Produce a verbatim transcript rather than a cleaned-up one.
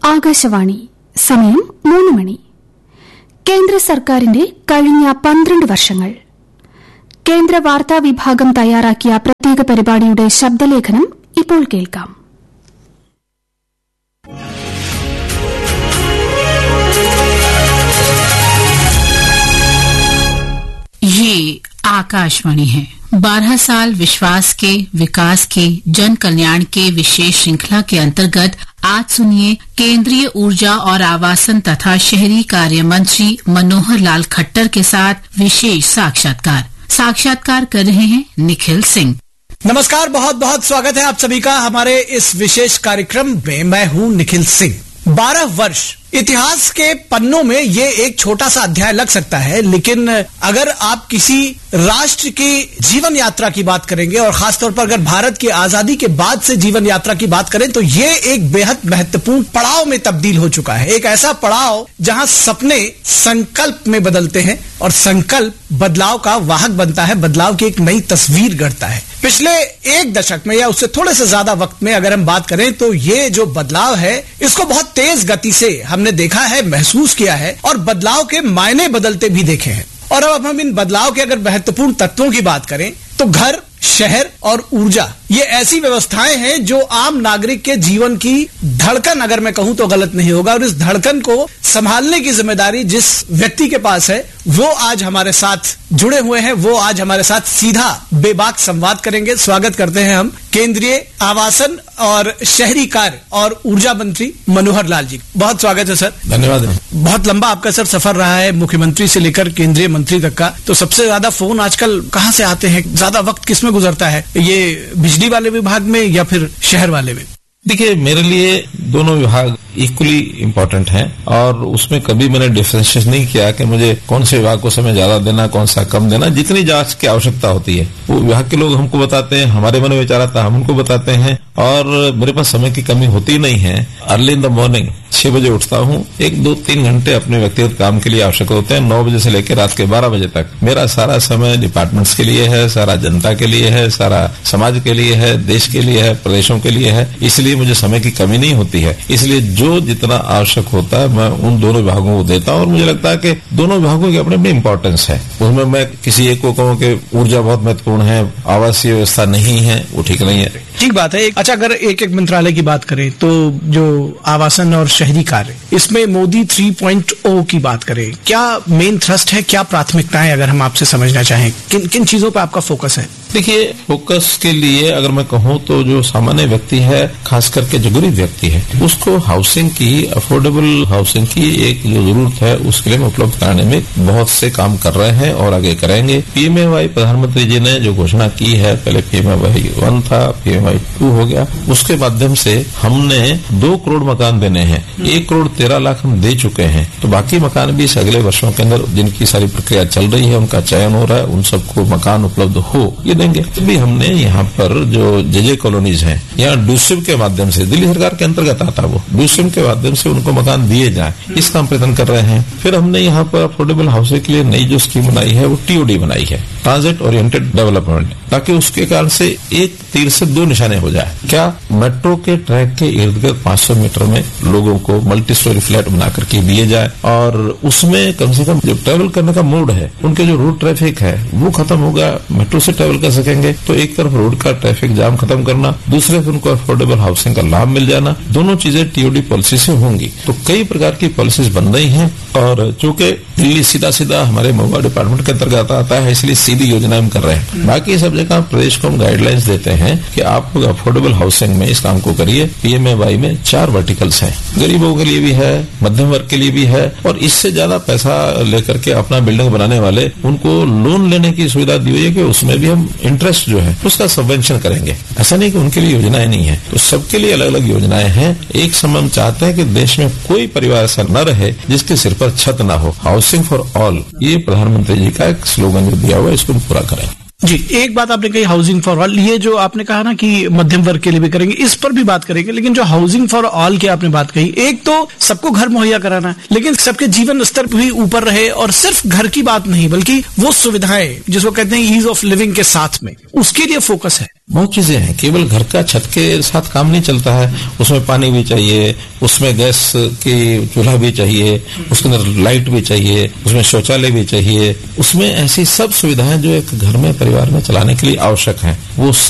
ആകാശവാണി. സമയം മൂന്ന് മണി. കേന്ദ്ര സർക്കാരിന്റെ കഴിഞ്ഞ പന്ത്രണ്ട് വർഷങ്ങൾ. കേന്ദ്ര വാർത്താ വിഭാഗം തയ്യാറാക്കിയ പ്രത്യേക പരിപാടിയുടെ ശബ്ദലേഖനം ഇപ്പോൾ കേൾക്കാം. ये आकाशवाणी है. बारह साल विश्वास के, विकास के, जन कल्याण के विशेष श्रृंखला के अंतर्गत आज सुनिए केंद्रीय ऊर्जा और आवासन तथा शहरी कार्य मंत्री मनोहर लाल खट्टर के साथ विशेष साक्षात्कार. साक्षात्कार कर रहे हैं निखिल सिंह. नमस्कार, बहुत बहुत स्वागत है आप सभी का हमारे इस विशेष कार्यक्रम में. मैं हूं निखिल सिंह. बारह वर्ष इतिहास के पन्नों में ये एक छोटा सा अध्याय लग सकता है, लेकिन अगर आप किसी राष्ट्र की जीवन यात्रा की बात करेंगे और खासतौर पर अगर भारत की आजादी के बाद से जीवन यात्रा की बात करें तो ये एक बेहद महत्वपूर्ण पड़ाव में तब्दील हो चुका है. एक ऐसा पड़ाव जहां सपने संकल्प में बदलते हैं और संकल्प बदलाव का वाहक बनता है, बदलाव की एक नई तस्वीर गढ़ता है. पिछले एक दशक में या उससे थोड़े से ज्यादा वक्त में अगर हम बात करें तो ये जो बदलाव है इसको बहुत तेज गति से हमने देखा है, महसूस किया है और बदलाव के मायने बदलते भी देखे हैं. और अब हम इन बदलाव के अगर महत्वपूर्ण तत्वों की बात करें तो घर, शहर और ऊर्जा ये ऐसी व्यवस्थाएं हैं जो आम नागरिक के जीवन की धड़कन, अगर मैं कहूं तो गलत नहीं होगा, और इस धड़कन को संभालने की जिम्मेदारी जिस व्यक्ति के पास है वो आज हमारे साथ जुड़े हुए हैं. वो आज हमारे साथ सीधा बेबाक संवाद करेंगे. स्वागत करते हैं हम केंद्रीय आवासन और शहरी कार्य और ऊर्जा मंत्री मनोहर लाल जी. बहुत स्वागत है सर. धन्यवाद. बहुत लंबा आपका सर सफर रहा है मुख्यमंत्री से लेकर केंद्रीय मंत्री तक का. तो सबसे ज्यादा फोन आजकल कहां से आते हैं, ज्यादा वक्त किसमें गुजरता है, ये बिजली वाले विभाग में या फिर शहर वाले में? देखिए, मेरे लिए दोनों विभाग इक्वली इम्पोर्टेंट हैं और उसमें कभी मैंने डिफरेंशिएट नहीं किया कि मुझे कौन से विभाग को समय ज्यादा देना, कौन सा कम देना. जितनी जांच की आवश्यकता होती है वो विभाग के लोग हमको बताते हैं, हमारे मन में विचार आता है हम उनको बताते हैं और मेरे पास समय की कमी होती नहीं है. अर्ली इन द मॉर्निंग छह बजे उठता हूँ, एक दो तीन घंटे अपने व्यक्तिगत काम के लिए आवश्यक होते हैं. नौ बजे से लेकर रात के बारह बजे तक मेरा सारा समय डिपार्टमेंट्स के लिए है, सारा जनता के लिए है, सारा समाज के लिए है, देश के लिए है, प्रदेशों के लिए है. इसलिए मुझे समय की कमी नहीं होती है. इसलिए जो जितना आवश्यक होता है मैं उन दोनों विभागों को देता हूं और मुझे लगता है कि दोनों विभागों की अपनी अपनी इंपॉर्टेंस है. उसमें मैं किसी एक को कहूं कि ऊर्जा बहुत महत्वपूर्ण है, आवासीय व्यवस्था नहीं है, वो ठीक नहीं है. ठीक बात है. अच्छा, अगर एक एक मंत्रालय की बात करें तो जो आवासन और शहरी कार्य, इसमें मोदी थ्री पॉइंट ओ की बात करें, क्या मेन थ्रस्ट है, क्या प्राथमिकताएं, अगर हम आपसे समझना चाहें किन किन चीजों पर आपका फोकस है? देखिए, फोकस के लिए अगर मैं कहूं तो जो सामान्य व्यक्ति है, खास करके जो गरीब व्यक्ति है, उसको हाउसिंग की, अफोर्डेबल हाउसिंग की एक जो जरूरत है उसके लिए उपलब्ध कराने में बहुत से काम कर रहे हैं और आगे करेंगे. पीएमएवाई प्रधानमंत्री जी ने जो घोषणा की है, पहले पीएमएवाई वन था, पीएमएवाई टू हो गया, उसके माध्यम से हमने दो करोड़ मकान देने हैं. एक करोड़ तेरह लाख हम दे चुके हैं. तो बाकी मकान भी इस अगले वर्षों के अंदर जिनकी सारी प्रक्रिया चल रही है, उनका चयन हो रहा है, उन सबको मकान उपलब्ध हो ये देंगे. भी हमने यहाँ पर जो जेजे कॉलोनीज हैं, यहाँ डूसिम के माध्यम से, दिल्ली सरकार के अंतर्गत आता वो, डूसिम के माध्यम से उनको मकान दिए जाए, इसका हम प्रयत्न कर रहे हैं. फिर हमने यहाँ पर अफोर्डेबल हाउसिंग के लिए नई जो स्कीम बनाई है वो टीओडी बनाई है, ट्रांजिट ओरिएंटेड डेवलपमेंट, ताकि उसके कारण से एक तीर से दो निशाने हो जाए. क्या मेट्रो के ट्रैक के इर्द गिर्द पांच सौ मीटर में लोगों को मल्टी स्टोरी फ्लैट बना करके दिए जाए और उसमें कम से कम जो ट्रेवल करने का मोड है, उनके जो रोड ट्रैफिक है वो खत्म होगा, मेट्रो से ट्रेवल कर सकेंगे. तो एक तरफ रोड का ट्रैफिक जाम खत्म करना, दूसरे तरफ उनको अफोर्डेबल हाउसिंग का लाभ मिल जाना, दोनों चीजें टीओडी पॉलिसी से होंगी. तो कई प्रकार की पॉलिसीज बन रही हैं और चूंकि दिल्ली सीधा सीधा हमारे मोबाइल डिपार्टमेंट के अंतर्गत आता है, इसलिए सीधी योजना हम कर रहे हैं. बाकी सब जगह प्रदेश को हम गाइडलाइंस देते हैं कि आप लोग अफोर्डेबल हाउसिंग में इस काम को करिए. पीएमएवाई में चार वर्टिकल्स हैं, गरीबों के लिए भी है, मध्यम वर्ग के लिए भी है, और इससे ज्यादा पैसा लेकर के अपना बिल्डिंग बनाने वाले उनको लोन लेने की सुविधा दी हुई है कि उसमें भी हम इंटरेस्ट जो है उसका सबवेंशन करेंगे. ऐसा नहीं कि उनके लिए योजनाएं नहीं है, तो सबके लिए अलग अलग योजनाएं हैं. एक समय हम चाहते हैं कि देश में कोई परिवार ऐसा न रहे जिसके सिर पर छत ना हो. हाउसिंग फॉर ऑल, ये प्रधानमंत्री जी का एक स्लोगन जो दिया हुआ है, इसको हम पूरा करें. जी, एक बात आपने कही हाउसिंग फॉर ऑल, ये जो आपने कहा ना कि मध्यम वर्ग के लिए भी करेंगे, इस पर भी बात करेंगे. लेकिन जो हाउसिंग फॉर ऑल की आपने बात कही, एक तो सबको घर मुहैया कराना है, लेकिन सबके जीवन स्तर भी ऊपर रहे, और सिर्फ घर की बात नहीं बल्कि वो सुविधाएं जिसको कहते हैं ईज ऑफ लिविंग के साथ में, उसके लिए फोकस है. बहुत चीजें हैं, केवल घर का छत के साथ काम नहीं चलता है, उसमें पानी भी चाहिए, उसमें गैस की चूल्हा भी चाहिए, उसके अंदर लाइट भी चाहिए, उसमें शौचालय भी चाहिए, उसमें ऐसी सब सुविधाएं जो एक घर में परिवार में चलाने के लिए आवश्यक हैं, वो सब